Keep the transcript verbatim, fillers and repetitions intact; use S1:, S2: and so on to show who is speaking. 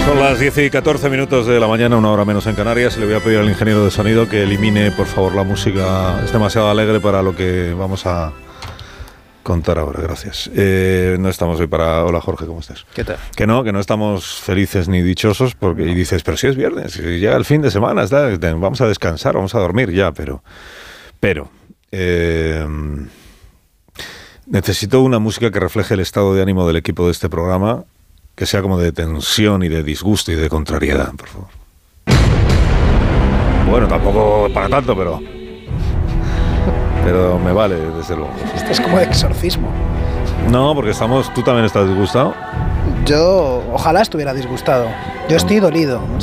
S1: Son las diez y catorce minutos de la mañana, una hora menos en Canarias. Le voy a pedir al ingeniero de sonido que elimine, por favor, la música. Es demasiado alegre para lo que vamos a contar ahora. Gracias. Eh, no estamos hoy para... Hola, Jorge, ¿cómo estás?
S2: ¿Qué tal?
S1: Que no, que no estamos felices ni dichosos porque... Y dices, pero si es viernes, si llega el fin de semana, está, vamos a descansar, vamos a dormir ya, pero... Pero... Eh, necesito una música que refleje el estado de ánimo del equipo de este programa, que sea como de tensión y de disgusto y de contrariedad, por favor. Bueno, tampoco para tanto, pero... Pero me vale, desde luego.
S2: Esto es como de exorcismo.
S1: No, porque estamos... ¿Tú también estás disgustado?
S2: Yo ojalá estuviera disgustado. Yo estoy dolido.